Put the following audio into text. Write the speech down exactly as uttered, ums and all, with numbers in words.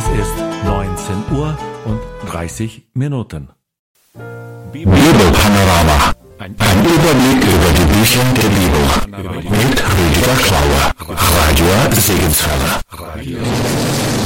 ist neunzehn Uhr und dreißig Minuten. Bibelpanorama. Ein Überblick über die Bücher der Bibel. Mit Rüdiger Klauer. Radio Segenswelle.